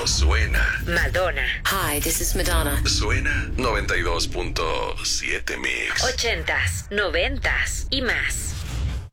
pero suena. Madonna. Hi, this is Madonna. Suena 92.7 Mix. 80s, 90s y más.